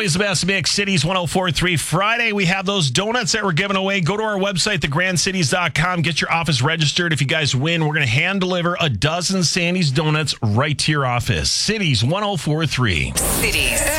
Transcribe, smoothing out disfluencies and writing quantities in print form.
always the best mix. Cities 104.3 Friday. We have those donuts that we're giving away. Go to our website, thegrandcities.com. Get your office registered. If you guys win, we're going to hand deliver a dozen Sandy's donuts right to your office. Cities 104.3. Cities.